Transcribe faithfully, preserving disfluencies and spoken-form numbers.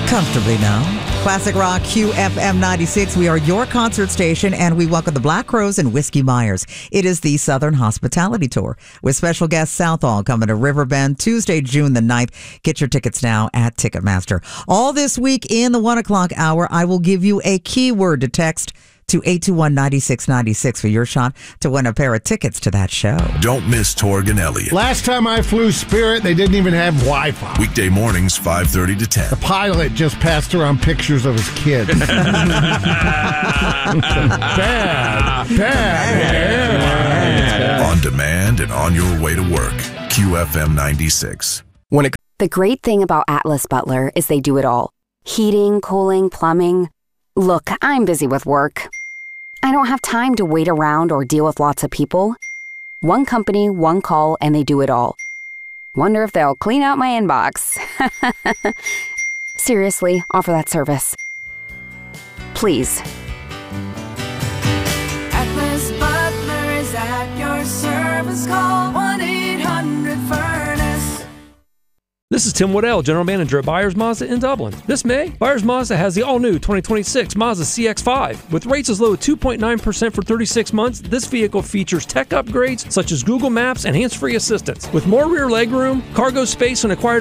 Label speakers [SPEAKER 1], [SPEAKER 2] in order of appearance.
[SPEAKER 1] Comfortably now. Classic Rock Q F M ninety-six. We are your concert station, and we welcome the Black Crowes and Whiskey Myers. It is the Southern Hospitality Tour with special guest Southall coming to Riverbend Tuesday, June the ninth. Get your tickets now at Ticketmaster. All this week in the one o'clock hour, I will give you a keyword to text to eight two one, nine six nine six for your shot to win a pair of tickets to that show.
[SPEAKER 2] Don't miss Torg and Elliott.
[SPEAKER 3] Last time I flew Spirit, they didn't even have Wi-Fi.
[SPEAKER 2] Weekday mornings, five thirty to ten.
[SPEAKER 3] The pilot just passed around pictures of his kids. bad, bad, bad.
[SPEAKER 2] On demand and on your way to work. Q F M ninety-six.
[SPEAKER 4] When it
[SPEAKER 5] The great thing about Atlas Butler is they do it all. Heating, cooling, plumbing. Look, I'm busy with work. I don't have time to wait around or deal with lots of people. One company, one call, and they do it all. Wonder if they'll clean out my inbox. Seriously, offer that service. Please.
[SPEAKER 6] Atlas Butler is at your service. Call one eight hundred furnace.
[SPEAKER 7] This is Tim Waddell, General Manager at Byers Mazda in Dublin. This May, Byers Mazda has the all-new twenty twenty-six Mazda C X five. With rates as low as two point nine percent for thirty-six months, this vehicle features tech upgrades such as Google Maps and hands-free assistance. With more rear legroom, cargo space, and acquired